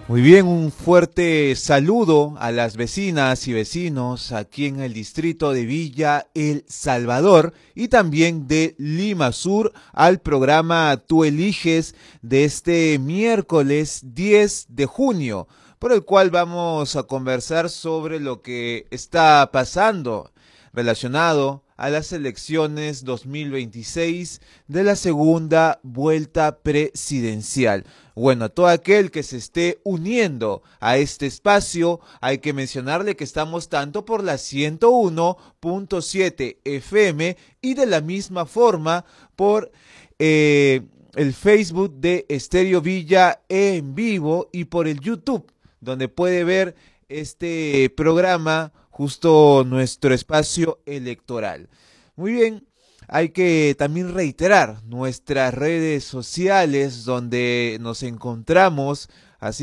Muy bien, un fuerte saludo a las vecinas y vecinos aquí en el distrito de Villa El Salvador y también de Lima Sur al programa Tú Eliges de este miércoles 10 de junio, por el cual vamos a conversar sobre lo que está pasando relacionado a las elecciones 2026 de la segunda vuelta presidencial. Bueno, a todo aquel que se esté uniendo a este espacio, hay que mencionarle que estamos tanto por la 101.7 FM y de la misma forma por el Facebook de Estéreo Villa en vivo y por el YouTube, donde puede ver este programa, justo nuestro espacio electoral. Muy bien, hay que también reiterar nuestras redes sociales donde nos encontramos, así